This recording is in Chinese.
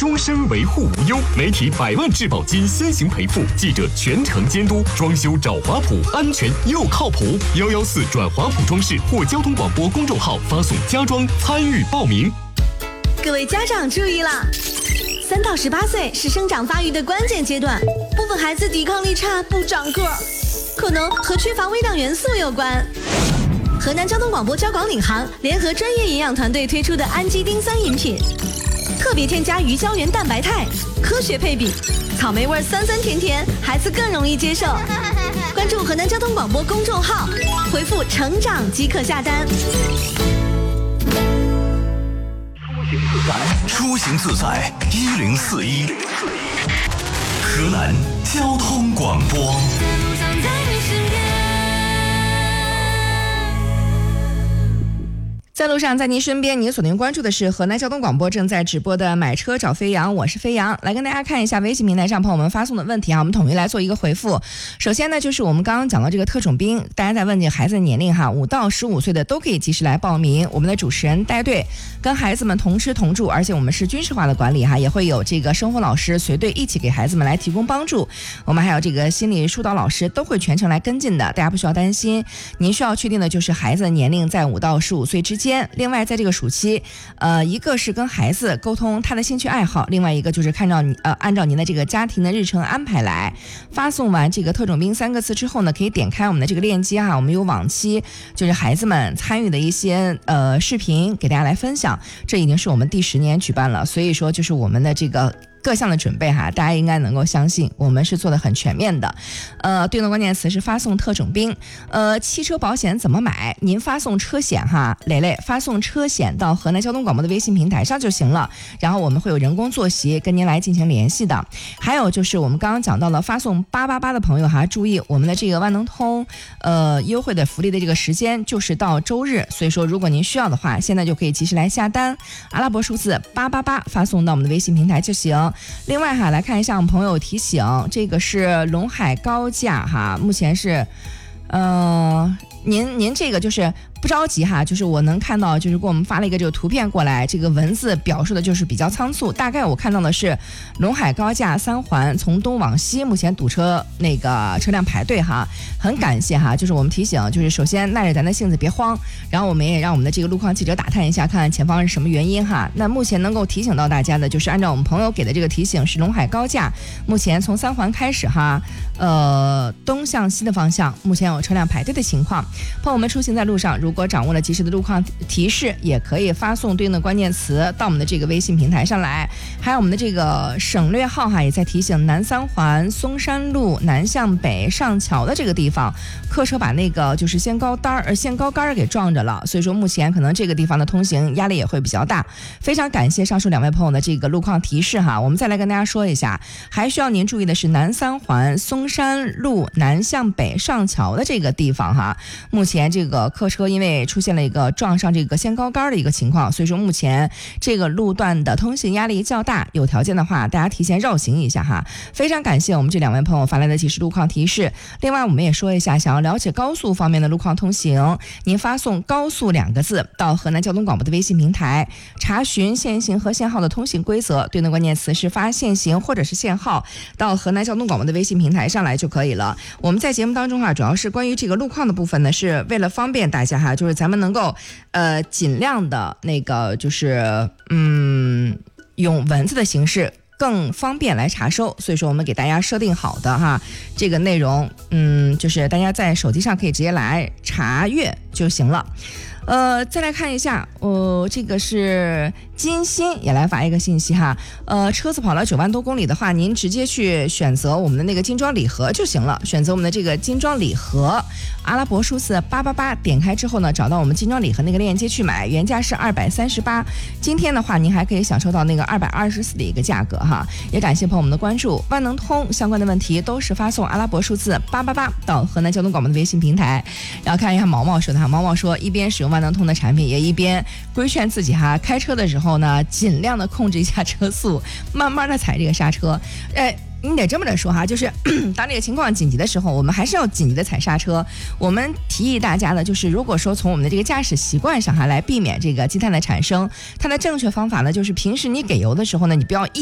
终身维护无忧，媒体100万质保金先行赔付，记者全程监督，装修找华普，安全又靠谱。114转华普装饰或交通广播公众号发送家装参与报名。 各位家长注意了，3到18岁是生长发育的关键阶段，部分孩子抵抗力差不长个儿，可能和缺乏微量元素有关。河南交通广播交广领航联合专业营养团队推出的氨基丁3饮品，特别添加鱼胶原蛋白肽，科学配比，草莓味酸酸甜甜，孩子更容易接受。关注河南交通广播公众号，回复成长即可下单。 出行自在1041，河南交通广播。 在路上，在您身边，您锁定关注的是河南交通广播正在直播的买车找飞扬，我是飞扬，来跟大家看一下微信平台上朋友们发送的问题啊，我们统一来做一个回复。首先呢，就是我们刚刚讲到这个特种兵，大家在问这孩子的年龄哈，5到15岁的都可以及时来报名，我们的主持人带队，跟孩子们同吃同住，而且我们是军事化的管理哈，也会有这个生活老师随队一起给孩子们来提供帮助，我们还有这个心理疏导老师都会全程来跟进的，大家不需要担心。您需要确定的就是孩子的年龄在5到15岁之间。另外在这个暑期一个是跟孩子沟通他的兴趣爱好，另外一个就是按照您的这个家庭的日程安排来。发送完这个特种兵3个字之后呢，可以点开我们的这个链接哈，我们有往期就是孩子们参与的一些视频给大家来分享，这已经是我们第10年举办了，所以说就是我们的这个各项的准备哈，大家应该能够相信我们是做的很全面的。对应的关键词是发送特种兵。汽车保险怎么买？您发送车险哈，蕾蕾发送车险到河南交通广播的微信平台上就行了，然后我们会有人工坐席跟您来进行联系的。还有就是我们刚刚讲到了发送888的朋友哈，注意我们的这个万能通优惠的福利的这个时间就是到周日，所以说如果您需要的话，现在就可以及时来下单，阿拉伯数字888发送到我们的微信平台就行。另外哈，来看一下我们朋友提醒，这个是陇海高架哈，目前是您这个就是不着急哈，就是我能看到就是给我们发了一个这个图片过来，这个文字表述的就是比较仓促，大概我看到的是陇海高架3环从东往西目前堵车，那个车辆排队哈，很感谢哈，就是我们提醒，就是首先耐着咱的性子别慌，然后我们也让我们的这个路况记者打探一下，看看前方是什么原因哈。那目前能够提醒到大家的就是按照我们朋友给的这个提醒是陇海高架目前从3环开始哈，东向西的方向目前有车辆排队的情况，朋友们出行在路上如果掌握了及时的路况提示，也可以发送对应的关键词到我们的这个微信平台上来。还有我们的这个省略号哈，也在提醒南3环松山路南向北上桥的这个地方，客车把那个就是限高杆给撞着了，所以说目前可能这个地方的通行压力也会比较大。非常感谢上述2位朋友的这个路况提示哈，我们再来跟大家说一下，还需要您注意的是南3环松山路南向北上桥的这个地方哈，目前这个客车因为出现了一个撞上这个限高杆的一个情况，所以说目前这个路段的通行压力较大，有条件的话大家提前绕行一下哈。非常感谢我们这2位朋友发来的及时路况提示。另外我们也说一下，想要了解高速方面的路况通行，您发送高速2个字到河南交通广播的微信平台，查询限行和限号的通行规则，对应的关键词是发限行或者是限号到河南交通广播的微信平台上来就可以了。我们在节目当中主要是关于这个路况的部分呢，是为了方便大家哈，就是咱们能够尽量的那个就是用文字的形式更方便来查收，所以说我们给大家设定好的哈，这个内容就是大家在手机上可以直接来查阅就行了。再来看一下，这个是金鑫也来发一个信息哈，车子跑了9万多公里的话，您直接去选择我们的那个精装礼盒就行了，选择我们的这个精装礼盒，阿拉伯数字888，点开之后呢，找到我们精装礼盒那个链接去买，原价是238，今天的话您还可以享受到那个224的一个价格哈。也感谢朋友们的关注，万能通相关的问题都是发送阿拉伯数字888到河南交通广播的微信平台。然后看一下毛毛说的哈，毛毛说一边使用万能通的产品，也一边规劝自己哈，开车的时候呢，尽量的控制一下车速，慢慢的踩这个刹车。你得这么着说哈，就是当这个情况紧急的时候，我们还是要紧急的踩刹车。我们提议大家呢，就是如果说从我们的这个驾驶习惯上哈，来避免这个积碳的产生，它的正确方法呢，就是平时你给油的时候呢，你不要